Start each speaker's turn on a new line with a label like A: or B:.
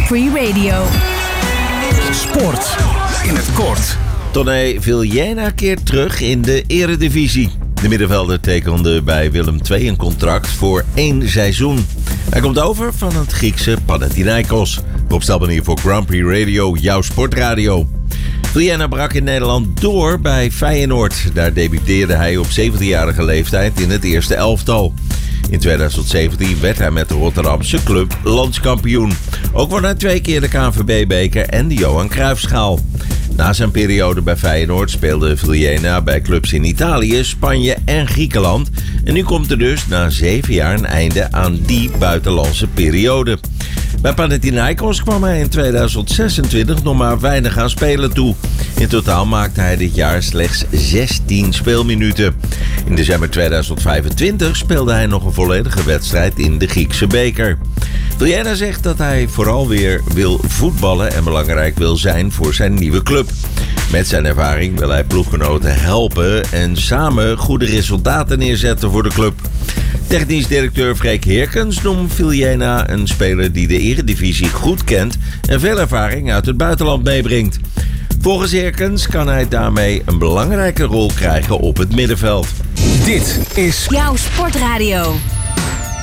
A: Prix Radio.
B: Sport in het kort.
C: Tonné Vilhena keert terug in de Eredivisie. De middenvelder tekende bij Willem II een contract voor 1 seizoen. Hij komt over van het Griekse Panathinaikos. Opstelbanier voor Grand Prix Radio, jouw sportradio. Vilhena brak in Nederland door bij Feyenoord. Daar debuteerde hij op 17-jarige leeftijd in het eerste elftal. In 2017 werd hij met de Rotterdamse club landskampioen. Ook won hij 2 keer de KNVB-beker en de Johan Cruijffschaal. Na zijn periode bij Feyenoord speelde Vilhena bij clubs in Italië, Spanje en Griekenland. En nu komt er dus na 7 jaar een einde aan die buitenlandse periode. Bij Panathinaikos kwam hij in 2026 nog maar weinig aan spelen toe. In totaal maakte hij dit jaar slechts 16 speelminuten. In december 2025 speelde hij nog een volledige wedstrijd in de Griekse beker. Vilhena zegt dat hij vooral weer wil voetballen en belangrijk wil zijn voor zijn nieuwe club. Met zijn ervaring wil hij ploeggenoten helpen en samen goede resultaten neerzetten voor de club. Technisch directeur Freek Heerkens noemt Vilhena een speler die de Eredivisie goed kent en veel ervaring uit het buitenland meebrengt. Volgens Heerkens kan hij daarmee een belangrijke rol krijgen op het middenveld.
B: Dit is
A: Jouw sportradio.